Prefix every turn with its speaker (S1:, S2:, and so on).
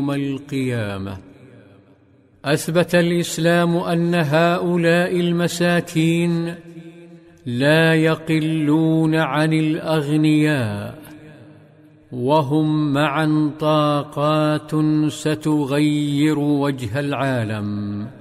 S1: القيامة. أثبت الإسلام أن هؤلاء المساكين لا يقلون عن الأغنياء، وهم معا طاقات ستغير وجه العالم.